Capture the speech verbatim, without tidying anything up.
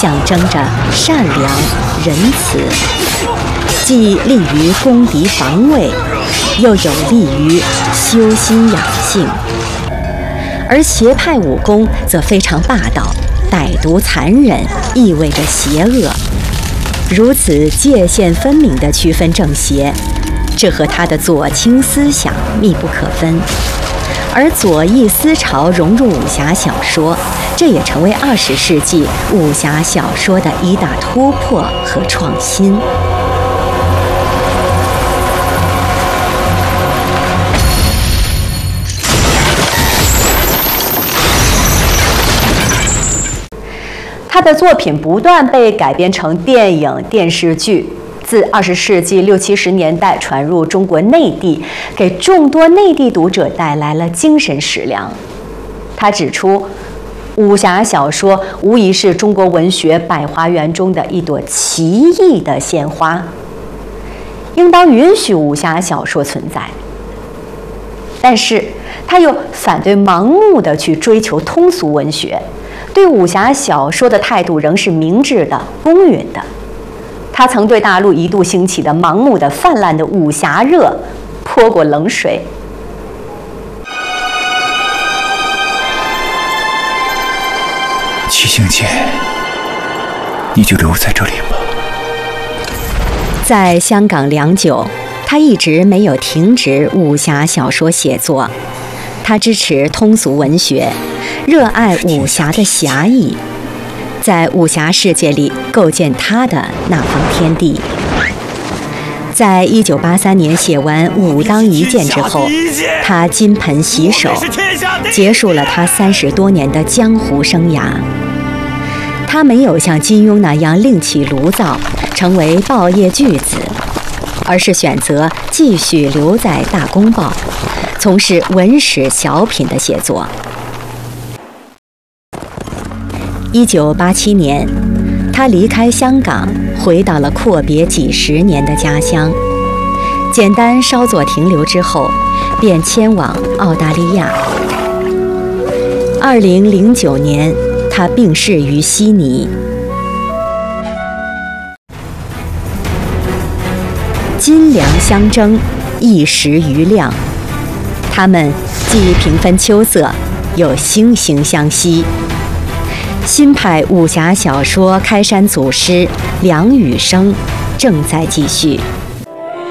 象征着善良、仁慈，既利于攻敌防卫，又有利于修心养性。而邪派武功则非常霸道、歹毒、残忍，意味着邪恶。如此界限分明地区分正邪，这和他的左倾思想密不可分。而左翼思潮融入武侠小说，这也成为二十世纪武侠小说的一大突破和创新。他的作品不断被改编成电影、电视剧，自二十世纪六七十年代传入中国内地，给众多内地读者带来了精神食粮。他指出，武侠小说无疑是中国文学百花园中的一朵奇异的鲜花，应当允许武侠小说存在。但是，他又反对盲目地去追求通俗文学。对武侠小说的态度仍是明智的、公允的。他曾对大陆一度兴起的盲目的、泛滥的武侠热泼过冷水。 齐行健，你就留在这里吧。 在香港良久，他一直没有停止武侠小说写作。他支持通俗文学，热爱武侠的侠义，在武侠世界里构建他的那方天地。在一九八三年写完《武当一剑》之后，他金盆洗手，结束了他三十多年的江湖生涯。他没有像金庸那样另起炉灶，成为报业巨子，而是选择继续留在《大公报》，从事文史小品的写作。一九八七年，他离开香港，回到了阔别几十年的家乡。简单稍作停留之后，便迁往澳大利亚。二零零九年，他病逝于悉尼。金梁相争，一时瑜亮。他们既平分秋色，又惺惺相惜。新派武侠小说开山祖师梁羽生正在继续。